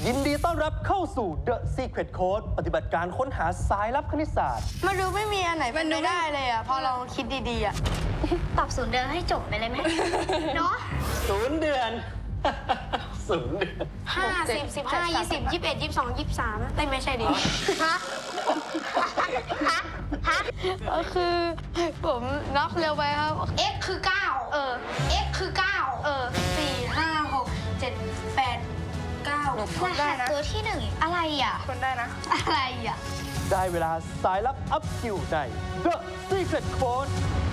ยินดีต้อนรับเข้าสู่ The Secret Code ปฏิบัติการค้นหาสายลับคณิตศาสตร์มันดูไม่มีอันไหนเป็นไปได้เลยอ่ะพอเราคิดดีๆอ่ะตอบ0 เดือนให้จบไปเลยไหม เนาะ 0 เดือน 0 เดือน 50 15 20 21 22 23ไม่ใช่ดิฮะก็คือผมนับเร็วไปครับ x คือ9 x คือ9 4 5 6 7 8 9 รหัสตัวที่1อะไรอ่ะคนได้นะอะไรอ่ะได้เวลาสายลับอัพสกิลใน The Secret Code